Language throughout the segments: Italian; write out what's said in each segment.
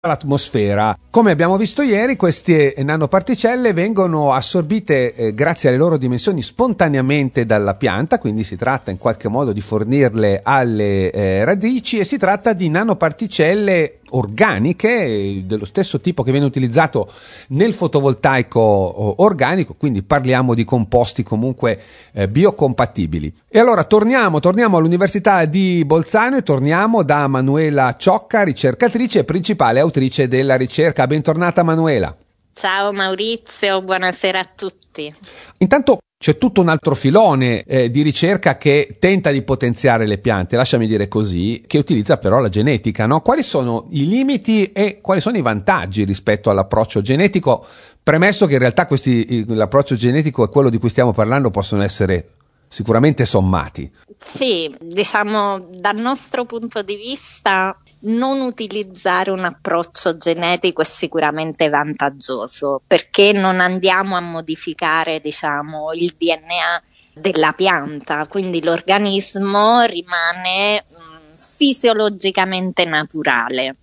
l'atmosfera. Come abbiamo visto ieri, queste nanoparticelle vengono assorbite grazie alle loro dimensioni spontaneamente dalla pianta, quindi si tratta in qualche modo di fornirle alle radici, e si tratta di nanoparticelle organiche dello stesso tipo che viene utilizzato nel fotovoltaico organico, quindi parliamo di composti comunque biocompatibili. E allora torniamo all'Università di Bolzano e torniamo da Manuela Ciocca, ricercatrice e principale autrice della ricerca. Bentornata Manuela. Ciao Maurizio, buonasera a tutti. Intanto c'è tutto un altro filone di ricerca che tenta di potenziare le piante, lasciami dire così, che utilizza però la genetica, no? Quali sono i limiti e quali sono i vantaggi rispetto all'approccio genetico, premesso che in realtà l'approccio genetico e quello di cui stiamo parlando possono essere sicuramente sommati? Sì, diciamo dal nostro punto di vista non utilizzare un approccio genetico è sicuramente vantaggioso, perché non andiamo a modificare, diciamo, il DNA della pianta, quindi l'organismo rimane fisiologicamente naturale.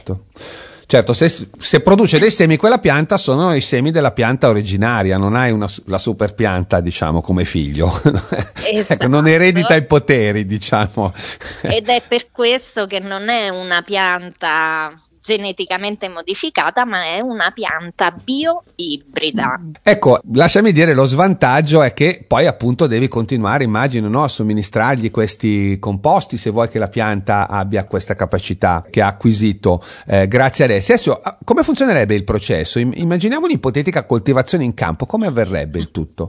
Certo, se produce dei semi quella pianta sono i semi della pianta originaria, non hai la super pianta, diciamo, come figlio. Esatto. Ecco, non eredita i poteri, diciamo. Ed è per questo che non è una pianta geneticamente modificata, ma è una pianta bio-ibrida. Ecco, lasciami dire, lo svantaggio è che poi appunto devi continuare, immagino, no, a somministrargli questi composti se vuoi che la pianta abbia questa capacità che ha acquisito grazie ad essi. Adesso, come funzionerebbe il processo? Immaginiamo un'ipotetica coltivazione in campo, come avverrebbe il tutto?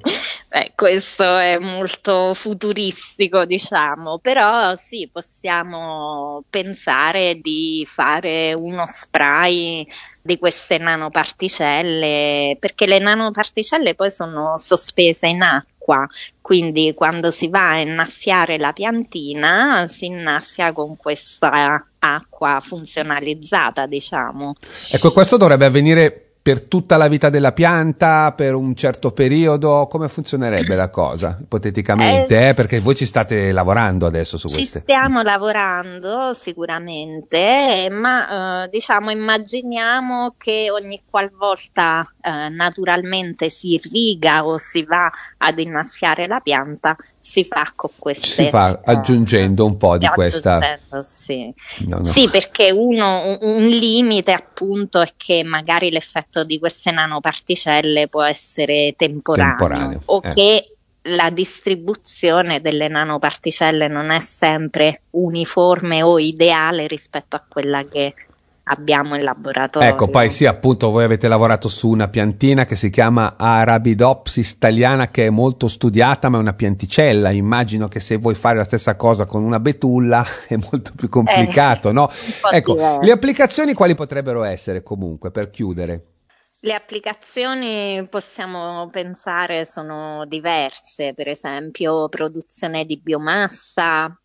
Questo è molto futuristico, diciamo, però sì, possiamo pensare di fare uno spray di queste nanoparticelle, perché le nanoparticelle poi sono sospese in acqua, quindi quando si va a innaffiare la piantina si innaffia con questa acqua funzionalizzata, diciamo. Ecco, questo dovrebbe avvenire per tutta la vita della pianta, per un certo periodo? Come funzionerebbe la cosa, ipoteticamente? Perché voi ci state lavorando adesso su queste. Ci stiamo lavorando sicuramente, ma diciamo immaginiamo che ogni qualvolta naturalmente si irriga o si va ad innaffiare la pianta, si fa con queste. Si fa aggiungendo un po' di questa. Sì. No. Sì, perché un limite appunto è che magari l'effetto di queste nanoparticelle può essere temporaneo. O che la distribuzione delle nanoparticelle non è sempre uniforme o ideale rispetto a quella che abbiamo in laboratorio. Ecco, poi sì, appunto, voi avete lavorato su una piantina che si chiama Arabidopsis thaliana, che è molto studiata, ma è una pianticella. Immagino che se vuoi fare la stessa cosa con una betulla è molto più complicato, no? Ecco, diverso. Le applicazioni quali potrebbero essere comunque, per chiudere? Le applicazioni possiamo pensare sono diverse, per esempio produzione di biomassa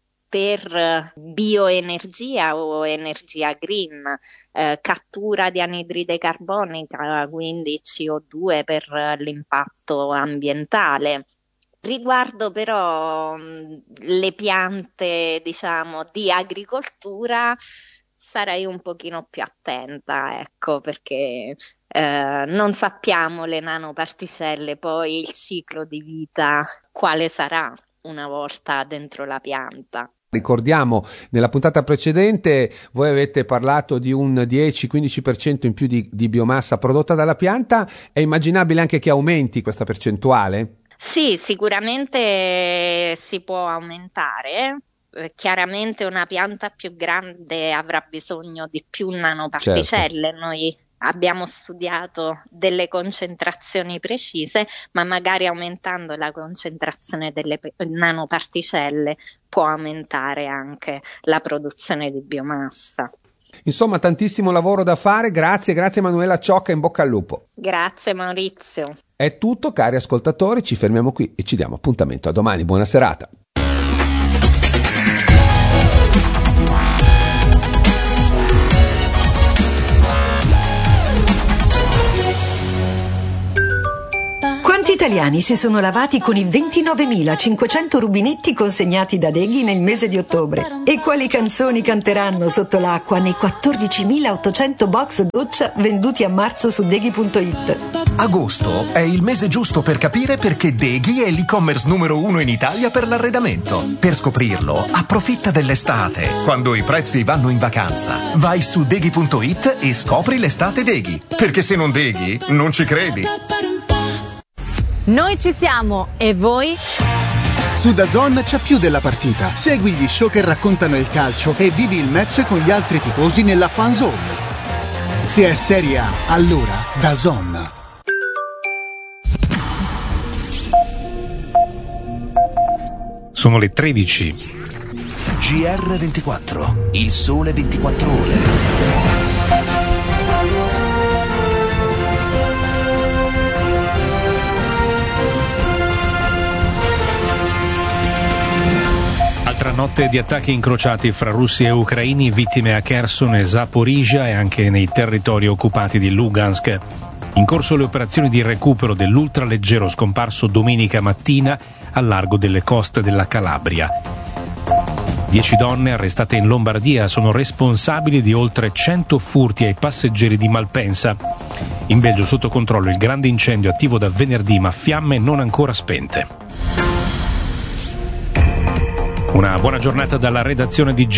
per bioenergia o energia green, cattura di anidride carbonica, quindi CO2 per l'impatto ambientale. Riguardo però le piante, diciamo, di agricoltura, sarei un pochino più attenta, ecco, perché non sappiamo le nanoparticelle poi il ciclo di vita quale sarà una volta dentro la pianta. Ricordiamo, nella puntata precedente voi avete parlato di un 10-15% in più di biomassa prodotta dalla pianta. È immaginabile anche che aumenti questa percentuale? Sì, sicuramente si può aumentare. Chiaramente una pianta più grande avrà bisogno di più nanoparticelle. Certo. Noi abbiamo studiato delle concentrazioni precise, ma magari aumentando la concentrazione delle nanoparticelle può aumentare anche la produzione di biomassa. Insomma, tantissimo lavoro da fare. Grazie Manuela Ciocca, in bocca al lupo. Grazie Maurizio. È tutto, cari ascoltatori, ci fermiamo qui e ci diamo appuntamento a domani. Buona serata. italiani si sono lavati con i 29.500 rubinetti consegnati da Deghi nel mese di ottobre. E quali canzoni canteranno sotto l'acqua nei 14.800 box doccia venduti a marzo su Deghi.it? Agosto è il mese giusto per capire perché Deghi è l'e-commerce numero 1 in Italia per l'arredamento. Per scoprirlo, approfitta dell'estate, quando i prezzi vanno in vacanza. Vai su Deghi.it e scopri l'estate Deghi. Perché se non Deghi, non ci credi. Noi ci siamo, e voi? Su DAZN c'è più della partita. Segui gli show che raccontano il calcio e vivi il match con gli altri tifosi nella fan zone. Se è Serie A, allora DAZN. Sono le 13. GR24, il sole 24 ore. Altra notte di attacchi incrociati fra russi e ucraini, vittime a Kherson e Zaporizhia e anche nei territori occupati di Lugansk. In corso le operazioni di recupero dell'ultraleggero scomparso domenica mattina al largo delle coste della Calabria. 10 donne arrestate in Lombardia sono responsabili di oltre 100 furti ai passeggeri di Malpensa. In Belgio sotto controllo il grande incendio attivo da venerdì, ma fiamme non ancora spente. Una buona giornata dalla redazione di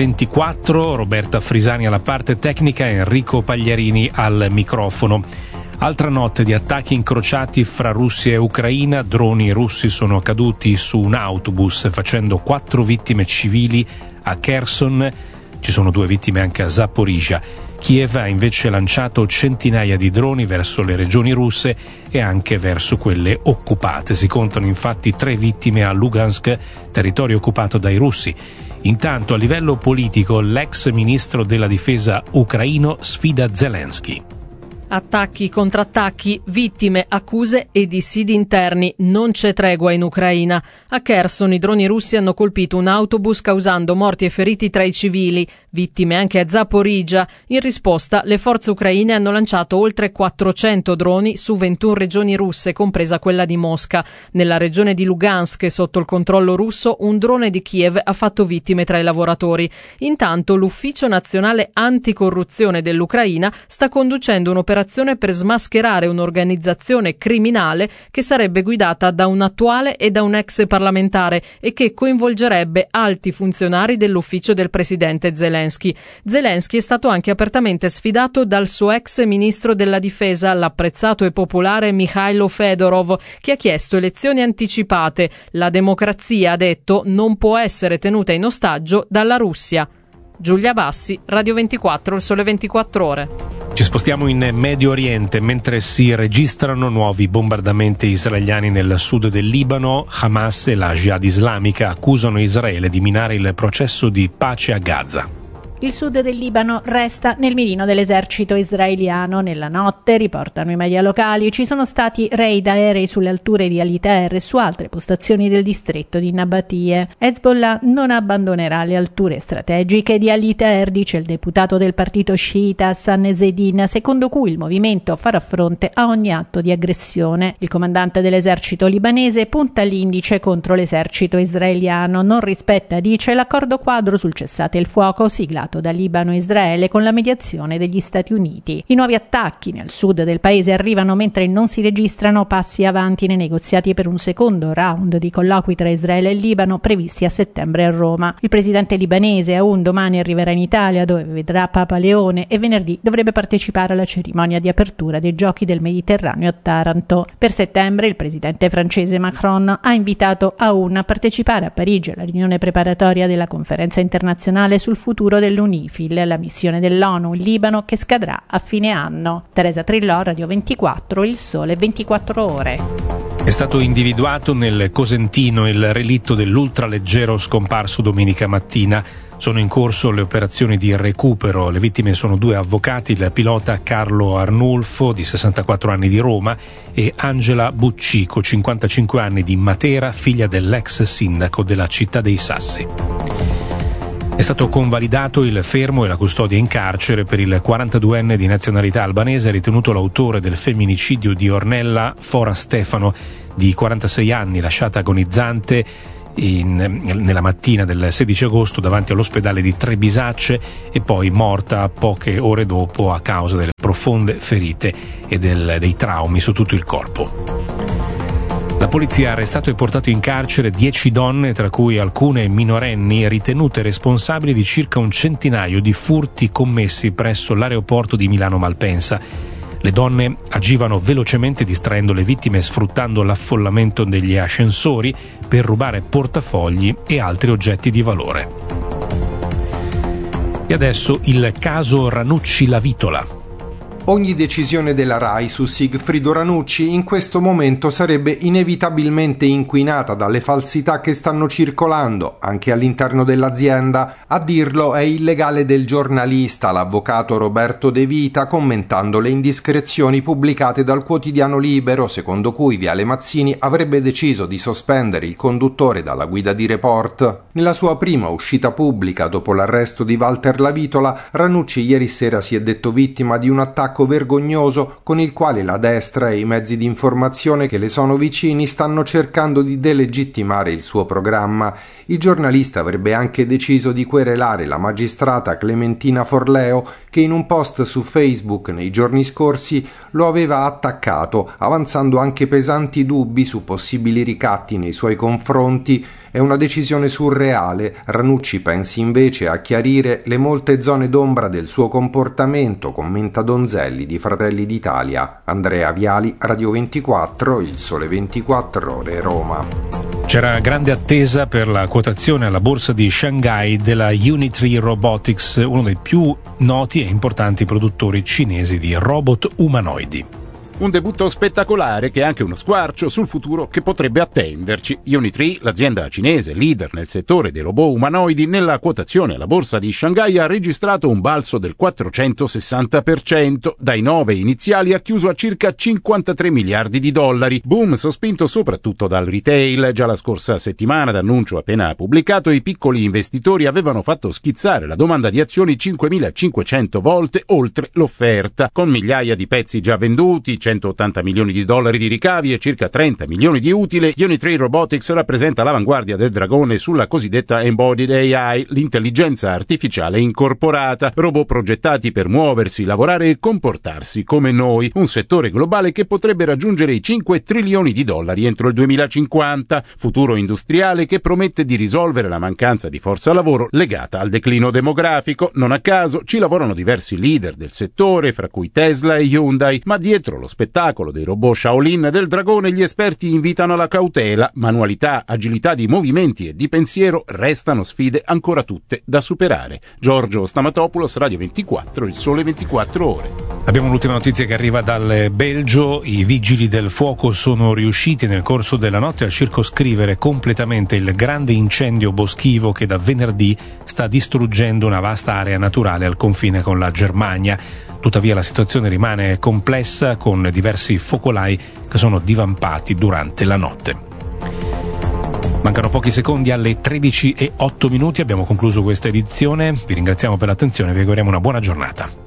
GR24, Roberta Frisani alla parte tecnica e Enrico Pagliarini al microfono. Altra notte di attacchi incrociati fra Russia e Ucraina, droni russi sono caduti su un autobus facendo 4 vittime civili a Kherson, ci sono 2 vittime anche a Zaporizhia. Kiev ha invece lanciato centinaia di droni verso le regioni russe e anche verso quelle occupate. Si contano infatti 3 vittime a Lugansk, territorio occupato dai russi. Intanto a livello politico l'ex ministro della difesa ucraino sfida Zelensky. Attacchi, contrattacchi, vittime, accuse e dissidi interni. Non c'è tregua in Ucraina. A Kherson i droni russi hanno colpito un autobus causando morti e feriti tra i civili. Vittime anche a Zaporizhia. In risposta le forze ucraine hanno lanciato oltre 400 droni su 21 regioni russe, compresa quella di Mosca. Nella regione di Lugansk, sotto il controllo russo, un drone di Kiev ha fatto vittime tra i lavoratori. Intanto l'Ufficio Nazionale Anticorruzione dell'Ucraina sta conducendo un'operazione per smascherare un'organizzazione criminale che sarebbe guidata da un attuale e da un ex parlamentare e che coinvolgerebbe alti funzionari dell'ufficio del presidente Zelensky. Zelensky è stato anche apertamente sfidato dal suo ex ministro della difesa, l'apprezzato e popolare Mikhailo Fedorov, che ha chiesto elezioni anticipate. La democrazia, ha detto, non può essere tenuta in ostaggio dalla Russia. Giulia Bassi, Radio 24, il sole 24 ore. Ci spostiamo in Medio Oriente mentre si registrano nuovi bombardamenti israeliani nel sud del Libano. Hamas e la Jihad islamica accusano Israele di minare il processo di pace a Gaza. Il sud del Libano resta nel mirino dell'esercito israeliano. Nella notte, riportano i media locali, ci sono stati raid aerei sulle alture di Alitaer e su altre postazioni del distretto di Nabatie. Hezbollah non abbandonerà le alture strategiche di Alitaer, dice il deputato del partito sciita Hassan Ezzedin, secondo cui il movimento farà fronte a ogni atto di aggressione. Il comandante dell'esercito libanese punta l'indice contro l'esercito israeliano. Non rispetta, dice, l'accordo quadro sul cessate il fuoco siglato da Libano e Israele con la mediazione degli Stati Uniti. I nuovi attacchi nel sud del paese arrivano mentre non si registrano passi avanti nei negoziati per un secondo round di colloqui tra Israele e Libano previsti a settembre a Roma. Il presidente libanese Aoun domani arriverà in Italia, dove vedrà Papa Leone, e venerdì dovrebbe partecipare alla cerimonia di apertura dei Giochi del Mediterraneo a Taranto. Per settembre il presidente francese Macron ha invitato Aoun a partecipare a Parigi alla riunione preparatoria della conferenza internazionale sul futuro dell'Unifil, la missione dell'ONU in Libano che scadrà a fine anno. Teresa Trillò, Radio 24, il sole 24 ore. È stato individuato nel Cosentino il relitto dell'ultraleggero scomparso domenica mattina. Sono in corso le operazioni di recupero. Le vittime sono 2 avvocati, il pilota Carlo Arnulfo, di 64 anni, di Roma, e Angela Buccico, 55 anni, di Matera, figlia dell'ex sindaco della città dei Sassi. È stato convalidato il fermo e la custodia in carcere per il 42enne di nazionalità albanese ritenuto l'autore del femminicidio di Ornella Fora Stefano, di 46 anni, lasciata agonizzante nella mattina del 16 agosto davanti all'ospedale di Trebisacce e poi morta poche ore dopo a causa delle profonde ferite e dei traumi su tutto il corpo. La polizia ha arrestato e portato in carcere 10 donne, tra cui alcune minorenni, ritenute responsabili di circa un centinaio di furti commessi presso l'aeroporto di Milano Malpensa. Le donne agivano velocemente distraendo le vittime e sfruttando l'affollamento degli ascensori per rubare portafogli e altri oggetti di valore. E adesso il caso Ranucci-La Vitola. Ogni decisione della RAI su Sigfrido Ranucci in questo momento sarebbe inevitabilmente inquinata dalle falsità che stanno circolando anche all'interno dell'azienda. A dirlo è il legale del giornalista, l'avvocato Roberto De Vita, commentando le indiscrezioni pubblicate dal quotidiano Libero, secondo cui Viale Mazzini avrebbe deciso di sospendere il conduttore dalla guida di Report. Nella sua prima uscita pubblica dopo l'arresto di Walter La Vitola, Ranucci ieri sera si è detto vittima di un attacco vergognoso con il quale la destra e i mezzi di informazione che le sono vicini stanno cercando di delegittimare il suo programma. Il giornalista avrebbe anche deciso di querelare la magistrata Clementina Forleo, che in un post su Facebook nei giorni scorsi lo aveva attaccato, avanzando anche pesanti dubbi su possibili ricatti nei suoi confronti. È una decisione surreale. Ranucci pensi invece a chiarire le molte zone d'ombra del suo comportamento, commenta Donzelli di Fratelli d'Italia. Andrea Viali, Radio 24, Il Sole 24 Ore, Roma. C'era grande attesa per la quotazione alla borsa di Shanghai della Unitree Robotics, uno dei più noti e importanti produttori cinesi di robot umanoidi. Un debutto spettacolare che è anche uno squarcio sul futuro che potrebbe attenderci. Unitree, l'azienda cinese leader nel settore dei robot umanoidi, nella quotazione alla borsa di Shanghai ha registrato un balzo del 460%, dai 9 iniziali ha chiuso a circa 53 miliardi di dollari. Boom sospinto soprattutto dal retail. Già la scorsa settimana, d'annuncio appena pubblicato, i piccoli investitori avevano fatto schizzare la domanda di azioni 5.500 volte oltre l'offerta, con migliaia di pezzi già venduti, 180 milioni di dollari di ricavi e circa 30 milioni di utile. Unitree Robotics rappresenta l'avanguardia del dragone sulla cosiddetta Embodied AI, l'intelligenza artificiale incorporata, robot progettati per muoversi, lavorare e comportarsi come noi, un settore globale che potrebbe raggiungere i 5 trilioni di dollari entro il 2050, futuro industriale che promette di risolvere la mancanza di forza lavoro legata al declino demografico. Non a caso ci lavorano diversi leader del settore, fra cui Tesla e Hyundai, ma dietro lo spettacolo dei robot Shaolin del dragone gli esperti invitano alla cautela. Manualità, agilità di movimenti e di pensiero restano sfide ancora tutte da superare. Giorgio Stamatopoulos, Radio 24, Il Sole 24 Ore. Abbiamo l'ultima notizia che arriva dal Belgio. I vigili del fuoco sono riusciti nel corso della notte a circoscrivere completamente il grande incendio boschivo che da venerdì sta distruggendo una vasta area naturale al confine con la Germania. Tuttavia la situazione rimane complessa, con diversi focolai che sono divampati durante la notte. Mancano pochi secondi alle 13:08. Abbiamo concluso questa edizione. Vi ringraziamo per l'attenzione e vi auguriamo una buona giornata.